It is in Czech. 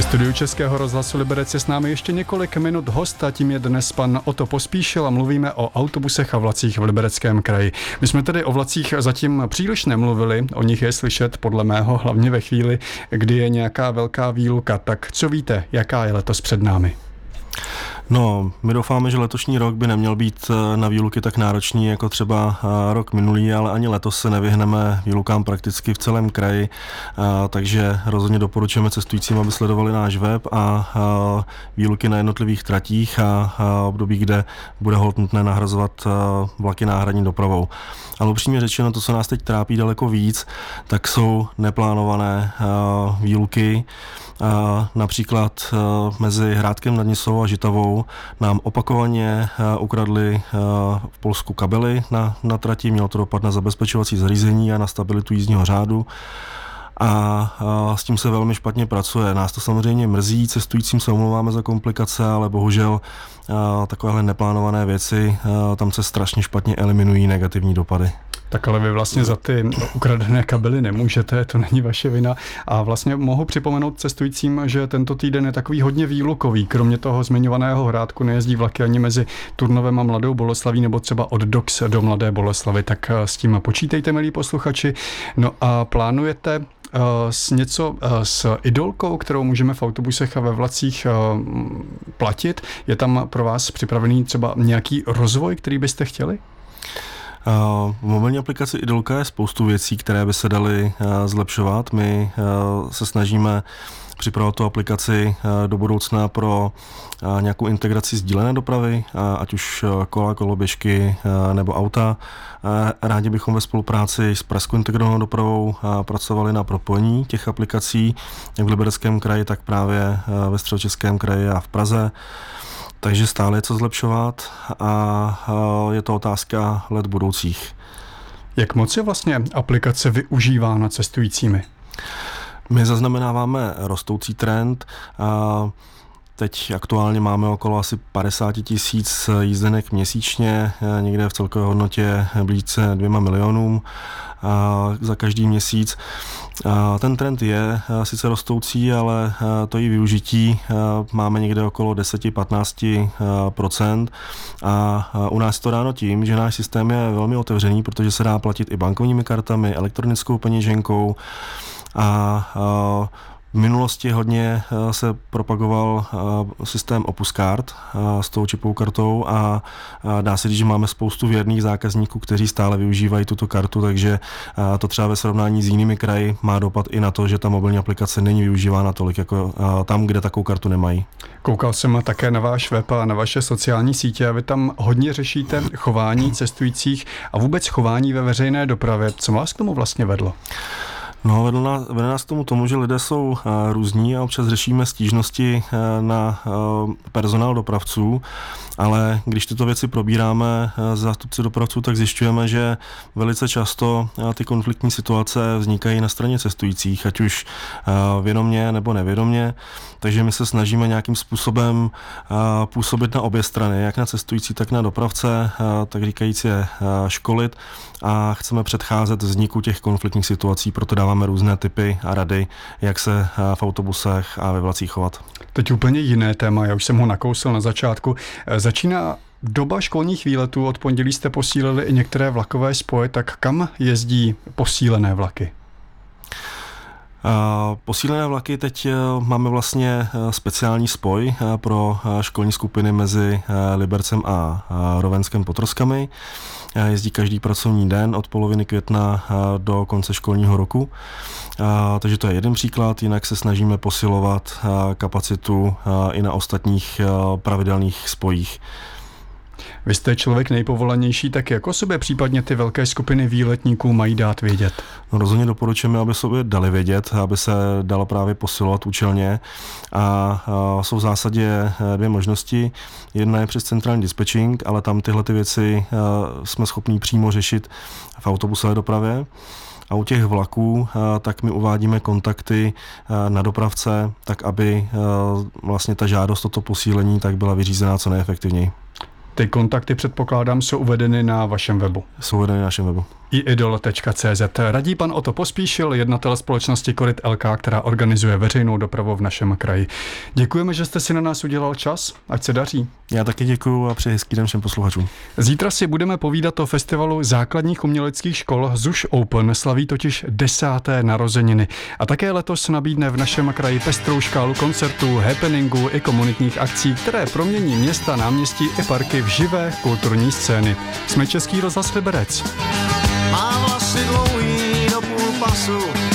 Studiu Českého rozhlasu Liberec je s námi ještě několik minut host a tím je dnes pan Otto Pospíšil a mluvíme o autobusech a vlacích v Libereckém kraji. My jsme tedy o vlacích zatím příliš nemluvili, o nich je slyšet podle mého hlavně ve chvíli, kdy je nějaká velká výluka. Tak co víte, jaká je letos před námi? No, my doufáme, že letošní rok by neměl být na výluky tak náročný jako třeba rok minulý, ale ani letos se nevyhneme výlukám prakticky v celém kraji, takže rozhodně doporučujeme cestujícím, aby sledovali náš web a výluky na jednotlivých tratích a období, kde bude holt nutné nahrazovat vlaky náhradní dopravou. Ale upřímně řečeno, to, co nás teď trápí daleko víc, tak jsou neplánované výluky. Například mezi Hrádkem nad Nisou a Žitavou nám opakovaně ukradli v Polsku kabely na trati, mělo to dopad na zabezpečovací zařízení a na stabilitu jízdního řádu. A s tím se velmi špatně pracuje. Nás to samozřejmě mrzí, cestujícím se omlouváme za komplikace, ale bohužel takovéhle neplánované věci tam se strašně špatně eliminují negativní dopady. Tak ale vy vlastně za ty ukradené kabely nemůžete, to není vaše vina. A vlastně mohu připomenout cestujícím, že tento týden je takový hodně výlukový. Kromě toho zmiňovaného Hrádku nejezdí vlaky ani mezi Turnovem a Mladou Boleslaví nebo třeba od Dox do Mladé Boleslavy. Tak s tím počítejte, milí posluchači. No a plánujete něco s idolkou, kterou můžeme v autobusech a ve vlacích platit? Je tam pro vás připravený třeba nějaký rozvoj, který byste chtěli? V mobilní aplikaci Idolka je spoustu věcí, které by se daly zlepšovat. My se snažíme připravovat tu aplikaci do budoucna pro nějakou integraci sdílené dopravy, ať už kola, koloběžky nebo auta. Rádi bychom ve spolupráci s Pražskou integrovanou dopravou pracovali na propojení těch aplikací jak v Libereckém kraji, tak právě ve Středočeském kraji a v Praze. Takže stále je co zlepšovat a je to otázka let budoucích. Jak moc je vlastně aplikace využívána cestujícími? My zaznamenáváme rostoucí trend. Teď aktuálně máme okolo asi 50 000 jízdenek měsíčně, někde v celkové hodnotě blíže 2 milionům za každý měsíc. Ten trend je sice rostoucí, ale to i využití máme někde okolo 10-15%. A u nás to dáno tím, že náš systém je velmi otevřený, protože se dá platit i bankovními kartami, elektronickou peněženkou a v minulosti hodně se propagoval systém Opus Card s tou čipovou kartou a dá se říct, že máme spoustu věrných zákazníků, kteří stále využívají tuto kartu, takže to třeba ve srovnání s jinými kraji má dopad i na to, že ta mobilní aplikace není využívána tolik jako tam, kde takovou kartu nemají. Koukal jsem také na váš web a na vaše sociální sítě a vy tam hodně řešíte chování cestujících a vůbec chování ve veřejné dopravě. Co vás k tomu vlastně vedlo? No, vede nás k tomu, že lidé jsou různí a občas řešíme stížnosti na personál dopravců, ale když tyto věci probíráme s zástupci dopravců, tak zjišťujeme, že velice často ty konfliktní situace vznikají na straně cestujících, ať už vědomě nebo nevědomě, takže my se snažíme nějakým způsobem působit na obě strany, jak na cestující, tak na dopravce, tak říkajíc je školit a chceme předcházet vzniku těch konfliktních situací, proto dáváme různé tipy a rady, jak se v autobusech a ve vlacích chovat. Teď úplně jiné téma, já už jsem ho nakousl na začátku. Začíná doba školních výletů, od pondělí jste posílili i některé vlakové spoje, tak kam jezdí posílené vlaky? Posílené vlaky teď máme vlastně speciální spoj pro školní skupiny mezi Libercem a Rovenskem pod Troskami. Jezdí každý pracovní den od poloviny května do konce školního roku. Takže to je jeden příklad, jinak se snažíme posilovat kapacitu i na ostatních pravidelných spojích. Vy jste člověk nejpovolanější, tak jak o sobě případně ty velké skupiny výletníků mají dát vědět? No, rozhodně doporučujeme, aby sobě dali vědět, aby se dalo právě posilovat účelně. A jsou v zásadě dvě možnosti. Jedna je přes centrální dispatching, ale tam tyhle ty věci jsme schopní přímo řešit v autobusové dopravě. A u těch vlaků tak my uvádíme kontakty na dopravce, tak aby vlastně ta žádost o to posílení tak byla vyřízená co nejefektivněji. Ty kontakty, předpokládám, jsou uvedeny na vašem webu. Jsou uvedeny na našem webu. iidol.cz. Radí pan Otto Pospíšil, jednatel společnosti Koryt LK, která organizuje veřejnou dopravu v našem kraji. Děkujeme, že jste si na nás udělal čas, ať se daří. Já taky děkuju a přeji hezký den všem posluchačům. Zítra si budeme povídat o festivalu základních uměleckých škol ZUŠ Open, slaví totiž 10. narozeniny. A také letos nabídne v našem kraji pestrou škálu koncertů, happeningů i komunitních akcí, které promění města, náměstí i parky v živé kulturní scény. Jsme Český rozhlas Liberec. Má vlasy dlouhý do půl pasu,